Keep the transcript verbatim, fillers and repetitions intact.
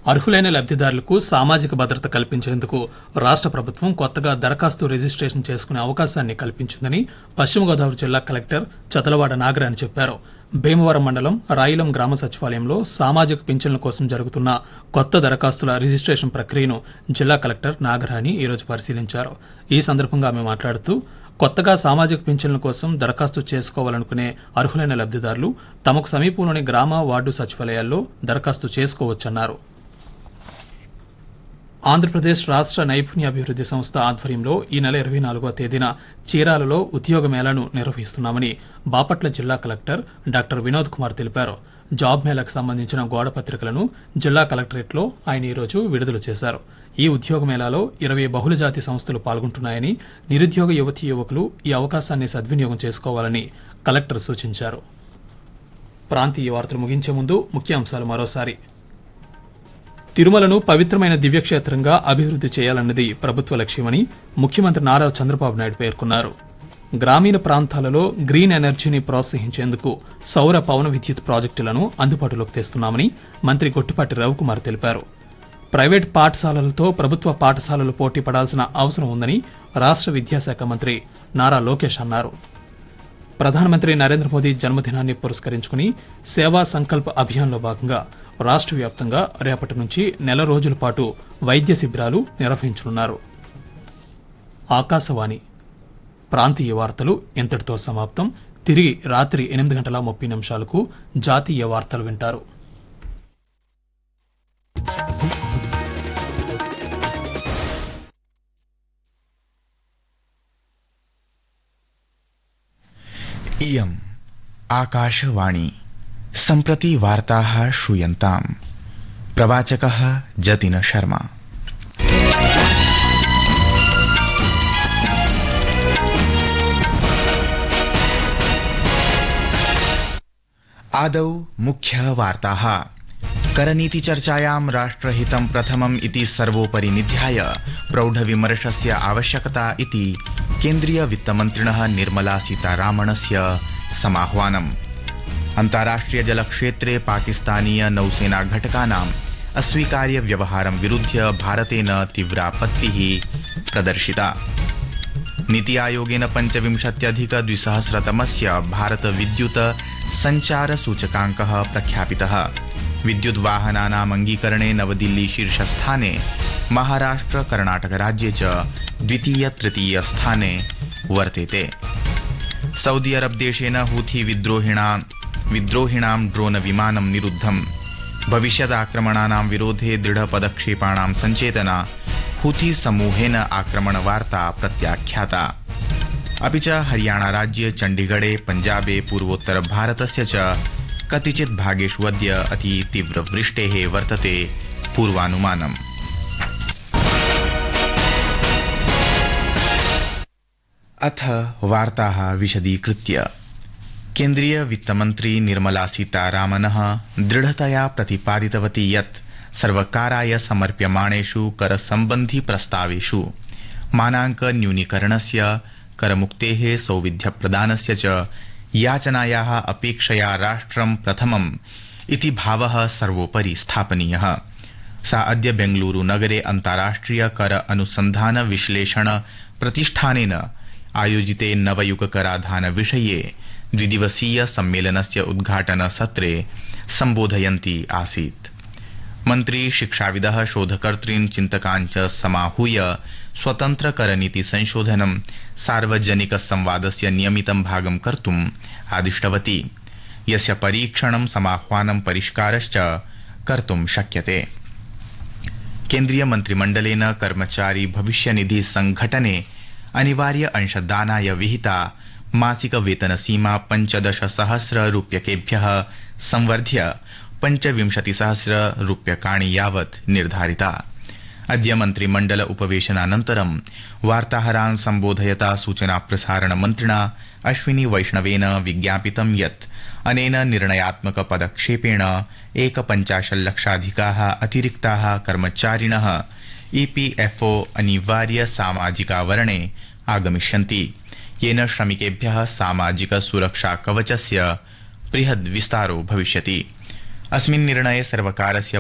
అర్హులైన లబ్దిదారులకు సామాజిక భద్రత కల్పించేందుకు రాష్ట ప్రభుత్వం కొత్తగా దరఖాస్తు రిజిస్ట్రేషన్ చేసుకునే అవకాశాన్ని కల్పించిందని పశ్చిమ గోదావరి జిల్లా కలెక్టర్ చదలవాడ నాగరాణి చెప్పారు. భీమవరం మండలం రాయిలం గ్రామ సచివాలయంలో సామాజిక పింఛన్ల కోసం జరుగుతున్న కొత్త దరఖాస్తుల రిజిస్ట్రేషన్ ప్రక్రియను జిల్లా కలెక్టర్ నాగరాణి ఈరోజు పరిశీలించారు. ఈ సందర్భంగా ఆమె మాట్లాడుతూ కొత్తగా సామాజిక పింఛన్ల కోసం దరఖాస్తు చేసుకోవాలనుకునే అర్హులైన లబ్దిదారులు తమకు సమీపంలోని గ్రామ వార్డు సచివాలయాల్లో దరఖాస్తు చేసుకోవచ్చన్నారు. ఆంధ్రప్రదేశ్ రాష్ట నైపుణ్యాభివృద్ది సంస్థ ఆధ్వర్యంలో ఈ నెల ఇరవై నాలుగవ తేదీన చీరాలలో ఉద్యోగ మేళాను నిర్వహిస్తున్నామని బాపట్ల జిల్లా కలెక్టర్ డాక్టర్ వినోద్ కుమార్ తెలిపారు. జాబ్ మేళాకు సంబంధించిన గోడ పత్రికలను జిల్లా కలెక్టరేట్లో ఆయన ఈరోజు విడుదల చేశారు. ఈ ఉద్యోగ మేళాలో ఇరవై బహుళజాతి సంస్థలు పాల్గొంటున్నాయని, నిరుద్యోగ యువతీ యువకులు ఈ అవకాశాన్ని సద్వినియోగం చేసుకోవాలని కలెక్టర్ సూచించారు. ప్రాంతీయ వార్తలు ముగించే ముందు ముఖ్యాంశాలు మరోసారి. తిరుమలను పవిత్రమైన దివ్యక్షేత్రంగా అభివృద్ది చేయాలన్నది ప్రభుత్వ లక్ష్యమని ముఖ్యమంత్రి నారా చంద్రబాబు నాయుడు పేర్కొన్నారు. గ్రామీణ ప్రాంతాలలో గ్రీన్ ఎనర్జీని ప్రోత్సహించేందుకు సౌర పవన విద్యుత్ ప్రాజెక్టులను అందుబాటులోకి తెస్తున్నామని మంత్రి గొట్టిపాటి రవికుమార్ తెలిపారు. ప్రైవేట్ పాఠశాలలతో ప్రభుత్వ పాఠశాలలు పోటీ పడాల్సిన అవసరం ఉందని రాష్ట విద్యాశాఖ మంత్రి నారా లోకేష్ అన్నారు. ప్రధానమంత్రి నరేంద్ర మోదీ జన్మదినాన్ని పురస్కరించుకుని సేవా సంకల్ప్ అభియాన్లో భాగంగా రాష్ట్ర వ్యాప్తంగా రేపటి నుంచి నెల రోజుల పాటు వైద్య శిబిరాలు నిర్వహించనున్నారు. ఆకాశవాణి ప్రాంతీయ వార్తలు ఇంతటితో సమాప్తం. తిరిగి రాత్రి ఎనిమిది గంటల ముప్పై నిమిషాలకు జాతీయ వార్తలు వింటారు. इयम् आकाशवाणी सम्प्रति वार्ताः श्रूयन्ताम्. प्रवाचकः जतिन शर्मा. आदौ मुख्य वार्ताः. करनीति चर्चायां राष्ट्रहितं प्रथमम् इति सर्वोपरि निध्याय प्रौढविमर्शस्य आवश्यकता इति केन्द्रीय वित्तमन्त्रिणः निर्मला सीतारामणस्य समाह्वानम्. अन्ताराष्ट्रिय जलक्षेत्रे पाकिस्तानीय नौसेना घटकानाम् अस्वीकार्य व्यवहारं विरुध्य भारतेन तीव्रापत्तिः प्रदर्शिता. नीति आयोगेन पञ्चविंशत्यधिक द्विसहस्रतमस्य भारत विद्युत संचार सूचकाङ्कः प्रख्यापितः. विद्युत् वाहनानाम् अङ्गीकरणे नवदिल्ली शीर्षस्थाने, महाराष्ट्र कर्णाटक राज्ये च द्वितीय तृतीय स्थाने वर्तेते. सऊदी अरब देशेन हूथी विद्रोहिणां विद्रोहिणां ड्रोन विमानं निरुद्धम्. भविष्यदाक्रमणानां विरोधे दृढ पदक्षेपाणां सञ्चेतना. हूथी समूहेन आक्रमणवार्ता प्रत्याख्याता. अपि च हरियाणा राज्ये चण्डीगढे पञ्जाबे पूर्वोत्तर भारतस्य च कतिचित् भागेषु अद्य अति तीव्र वृष्टेः वर्तते पूर्वानुमानम्. अथ वार्ताः विशदीकृत्य. केन्द्रीय वित्तमन्त्री निर्मला सीतारामनः दृढतया प्रतिपादितवती यत् सर्वकाराय समर्प्यमाणेषु करसम्बन्धि प्रस्तावेषु मानाङ्क न्यूनीकरणस्य, करमुक्तेः सौविध्यप्रदानस्य च याचनायाः अपेक्षया राष्ट्रं प्रथमम् इति भावः सर्वोपरि स्थापनीयः. सा अद्य बेंगलुरु नगरे अन्ताराष्ट्रिय कर अनुसन्धान विश्लेषण प्रतिष्ठानेन आयोजिते नवयुग कराधान विषये द्विदिवसीय सम्मेलनस्य उद्घाटन सत्रे सम्बोधयन्ती आसीत्. मन्त्री शिक्षाविदः शोधकर्तॄन् चिन्तकान् च समाहूय स्वतन्त्र करनीति संशोधनं सार्वजनिक संवादस्य नियमितं भागं कर्तुम् आदिष्टवती, यस्य परीक्षणं समाह्वानं परिष्कारश्च कर्तुं शक्यते. केन्द्रीय मन्त्रिमण्डलेन कर्मचारी भविष्यनिधि संघटने अनिवार्य अंशदानाय विहिता मासिक वेतन सीमा पंचदश सहस्र रूप्यकेभ्यः संवर्ध्य पंचविंशतिसहस्र रूप्यकाणि यावत् निर्धारिता. अद्य मन्त्रिमण्डल उपवेशनानन्तरं वार्ताहरान् सम्बोधयता सूचना प्रसारण मन्त्रिणा अश्विनी वैष्णवेन विज्ञापितं यत् अनेन निर्णयात्मक पदक्षेपेण एकपञ्चाशल्लक्षाधिकाः अतिरिक्ताः कर्मचारिणः ईपीएफओ अनिवार्य सामाजिकावरणे आगमिष्यन्ति, येन श्रमिकेभ्यः सामाजिक सुरक्षा कवचस्य बृहद् विस्तारो भविष्यति. अस्मिन् निर्णये सर्वकारस्य